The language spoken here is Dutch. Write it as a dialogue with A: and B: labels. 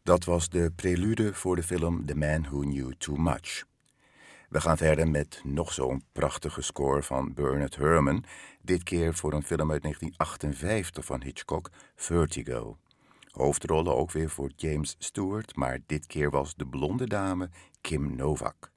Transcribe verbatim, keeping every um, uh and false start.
A: Dat was de prelude voor de film The Man Who Knew Too Much. We gaan verder met nog zo'n prachtige score van Bernard Herrmann, dit keer voor een film uit negentien achtenvijftig van Hitchcock, Vertigo. Hoofdrollen ook weer voor James Stewart, maar dit keer was de blonde dame Kim Novak.